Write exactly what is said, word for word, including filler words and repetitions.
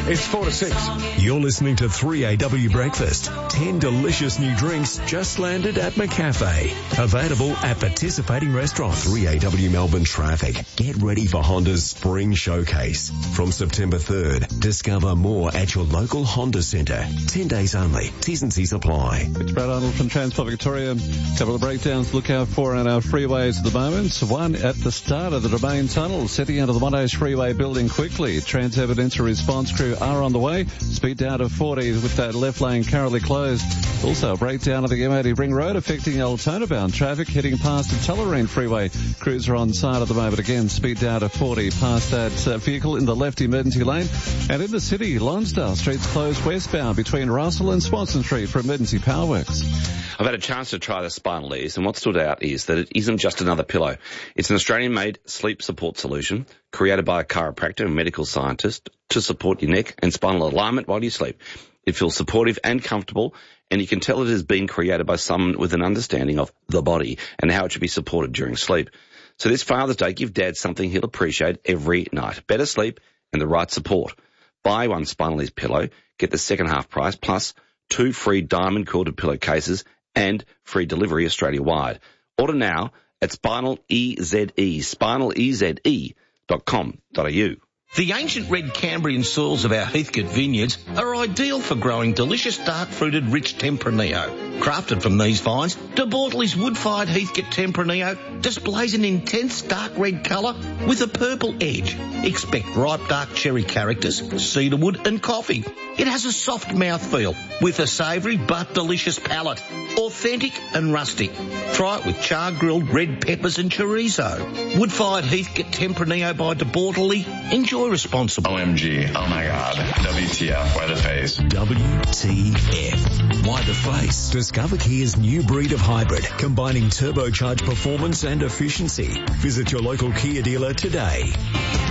It's four to six. You're listening to three A W Breakfast. Ten delicious new drinks just landed at McCafe. Available at participating restaurants. three A W Melbourne traffic. Get ready for Honda's Spring Showcase. From September third, discover more at your local Honda Centre. Ten days only. T's and C's apply. It's Brad Arnold from Transport Victoria. A couple of breakdowns to look out for on our freeways at the moment. One at the start of the Domain Tunnel, setting out of the Monash Freeway building quickly. Transurban response crew are on the way. Speed down to forty with that left lane currently closed. Also a breakdown of the M eighty Ring Road affecting Altona-bound traffic heading past the Tullamarine Freeway. Crews are on side at the moment again. Speed down to forty past that uh, vehicle in the left emergency lane. And in the city, Lonsdale Street's closed westbound between Russell and Swanson Street for emergency power works. I've had a chance to try the Spinal Ease, and what stood out is that it isn't just another pillow. It's an Australian-made sleep support solution created by a chiropractor and medical scientist to support your neck and spinal alignment while you sleep. It feels supportive and comfortable, and you can tell it has been created by someone with an understanding of the body and how it should be supported during sleep. So this Father's Day, give Dad something he'll appreciate every night. Better sleep and the right support. Buy one Spinal Ease pillow, get the second half price, plus two free diamond quilted pillowcases and free delivery Australia-wide. Order now at Spinal E Z E, spinal E Z E dot com dot a u. The ancient red Cambrian soils of our Heathcote vineyards are ideal for growing delicious dark-fruited rich Tempranillo. Crafted from these vines, De Bortoli's wood-fired Heathcote Tempranillo displays an intense dark red colour with a purple edge. Expect ripe dark cherry characters, cedarwood and coffee. It has a soft mouthfeel with a savoury but delicious palate. Authentic and rustic. Try it with char-grilled red peppers and chorizo. Wood-fired Heathcote Tempranillo by De Bortoli. Enjoy responsibly. O M G. Oh my God. W T F. Why the face? W T F. Why the face? Discover Kia's new breed of hybrid, combining turbocharged performance and efficiency. Visit your local Kia dealer today.